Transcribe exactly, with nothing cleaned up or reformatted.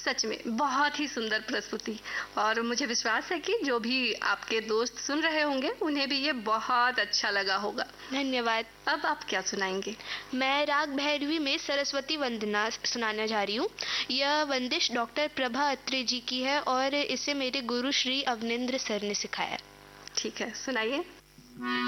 सच में बहुत ही सुंदर प्रस्तुति, और मुझे विश्वास है कि जो भी आपके दोस्त सुन रहे होंगे उन्हें भी ये बहुत अच्छा लगा होगा। धन्यवाद। अब आप क्या सुनाएंगे? मैं राग भैरवी में सरस्वती वंदना सुनाने जा रही हूँ। यह वंदिश डॉक्टर प्रभा अत्रे जी की है और इसे मेरे गुरु श्री अवनिंद्र सर ने सिखाया। ठीक है, सुनाइए।